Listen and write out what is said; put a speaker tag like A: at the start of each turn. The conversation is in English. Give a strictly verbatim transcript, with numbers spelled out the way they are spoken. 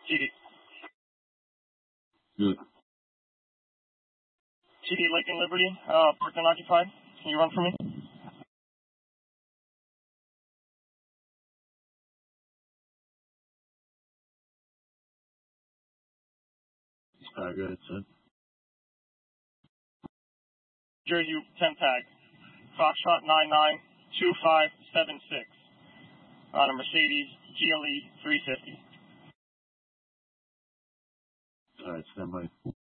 A: T D.
B: Good.
A: T D Lincoln Liberty, uh, parked unoccupied. Can you run for me?
B: Alright, go ahead, son.
A: Jersey ten tag. Foxtrot nine nine two five seven six. On a Mercedes G L E three fifty.
B: Alright, stand by.